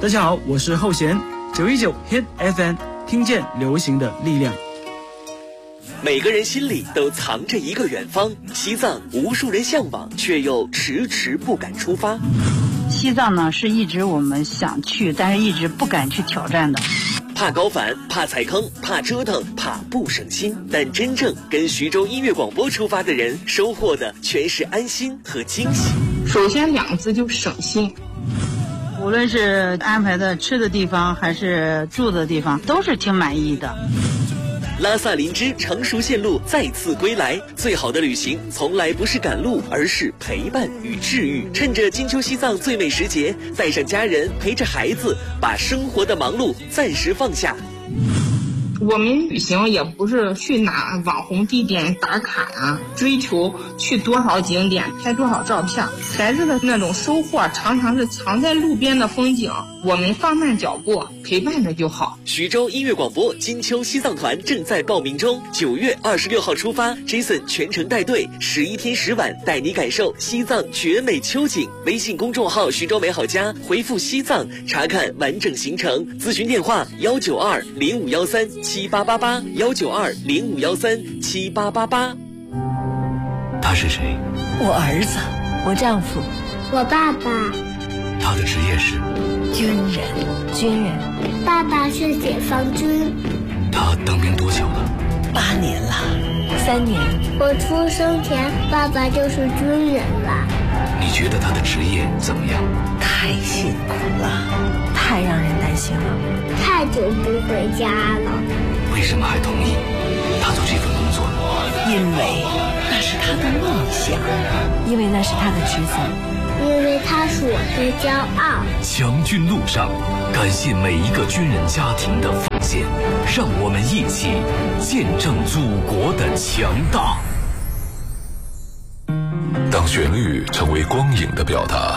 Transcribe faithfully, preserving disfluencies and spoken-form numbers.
大家好，我是后弦，九一九 Hit F M， 听见流行的力量。 每个人心里都藏着一个远方，西藏无数人向往，却又迟迟不敢出发。 西藏呢，是一直我们想去，但是一直不敢去挑战的。 怕高反，怕踩坑，怕折腾，怕不省心。但真正跟徐州音乐广播出发的人，收获的全是安心和惊喜。 首先两个字就省心。 无论是安排的吃的地方还是住的地方，都是挺满意的。 拉萨林芝成熟线路再次归来，最好的旅行从来不是赶路，而是陪伴与治愈。趁着金秋西藏最美时节，带上家人，陪着孩子，把生活的忙碌暂时放下。 我们旅行也不是去哪网红地点打卡啊，追求去多少景点拍多少照片。孩子的那种收获常常是藏在路边的风景，我们放慢脚步，陪伴着就好。 徐州音乐广播金秋西藏团正在报名中，九月二十六号出发 ，Jason 全程带队，十一天十晚带你感受西藏绝美秋景。微信公众号徐州美好家回复西藏查看完整行程，咨询电话幺九二零五幺三七八八八幺九二零五幺三七八八八。 他是谁？ 我儿子，我丈夫， 我爸爸。 他的职业是军人。军人。 爸爸是解放军。 他当兵多久了？ 八年了。三年。 我出生前，爸爸就是军人了。 你觉得他的职业怎么样？ 太辛苦了，太让人担心了。 太久不回家了。 为什么还同意他做这份工作？ 因为那是他的梦想，因为那是他的职责， 因为他是我的骄傲。 强军路上，感谢每一个军人家庭的奉献，让我们一起见证祖国的强大。 当旋律成为光影的表达，